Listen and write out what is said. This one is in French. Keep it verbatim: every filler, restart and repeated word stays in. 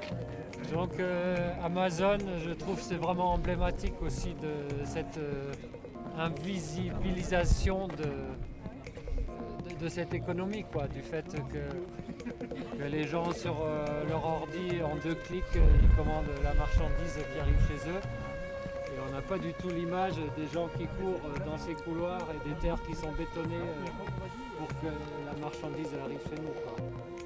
Donc euh, Amazon, je trouve c'est vraiment emblématique aussi de cette euh, invisibilisation de, de, de cette économie, quoi, du fait que, que les gens sur euh, leur ordi, en deux clics, euh, ils commandent la marchandise qui arrive chez eux. Et on n'a pas du tout l'image des gens qui courent euh, dans ces couloirs et des terres qui sont bétonnées euh, pour que la marchandise elle arrive chez nous, quoi.